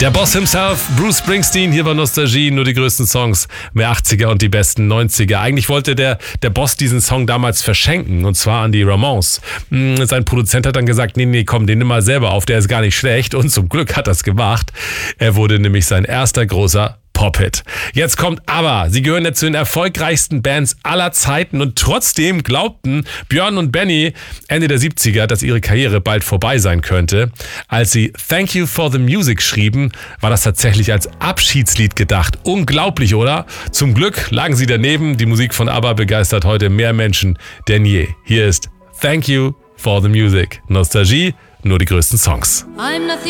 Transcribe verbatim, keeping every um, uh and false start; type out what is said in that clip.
Der Boss himself, Bruce Springsteen, hier bei Nostalgie, nur die größten Songs, mehr achtziger und die besten neunziger. Eigentlich wollte der, der Boss diesen Song damals verschenken, und zwar an die Ramones. Sein Produzent hat dann gesagt, nee, nee, komm, den nimm mal selber auf, der ist gar nicht schlecht, und zum Glück hat er es gemacht. Er wurde nämlich sein erster großer Pop-Hit. Jetzt kommt aber, sie gehören ja zu den erfolgreichsten Bands aller Zeiten und trotzdem glaubten Björn und Benny Ende der siebziger, dass ihre Karriere bald vorbei sein könnte. Als sie Thank You for the Music schrieben, war das tatsächlich als Abschiedslied gedacht. Unglaublich, oder? Zum Glück lagen sie daneben. Die Musik von ABBA begeistert heute mehr Menschen denn je. Hier ist Thank You for the Music. Nostalgie, nur die größten Songs. I'm nothing